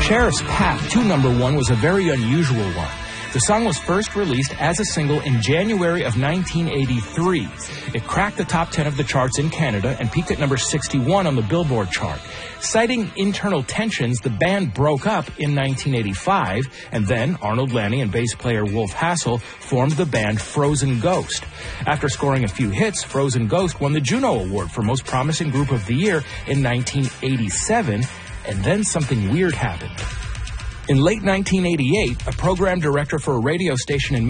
Sheriff's path to number one was a very unusual one. The song was first released as a single in January of 1983. It cracked the top 10 of the charts in Canada and peaked at number 61 on the Billboard chart. Citing internal tensions, the band broke up in 1985, and then Arnold Lanni and bass player Wolf Hassel formed the band Frozen Ghost. After scoring a few hits, Frozen Ghost won the Juno Award for Most Promising Group of the Year in 1987, and then something weird happened. In late 1988, a program director for a radio station in